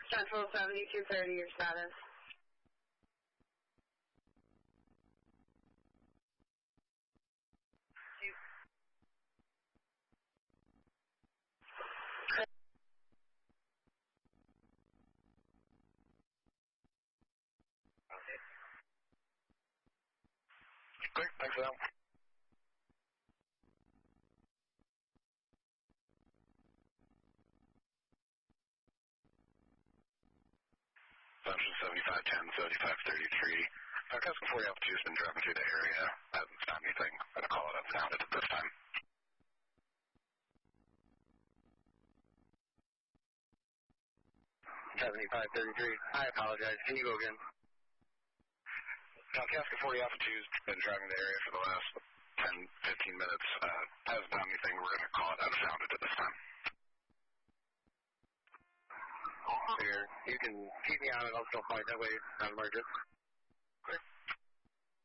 Central 7230, your status. Great, thanks for that. Assumption 7510, 7533. Casco 40 Alpha 2 has been driving through the area. Hasn't found anything. I'm going to call it unfounded at this time. I apologize. Can you go again? Casco 40 Alpha 2 has been driving the area for the last 10, 15 minutes. Hasn't found anything. We're going to call it unfounded at this time. Here, you can keep me on it. I'll still fight that way. I'll merge it.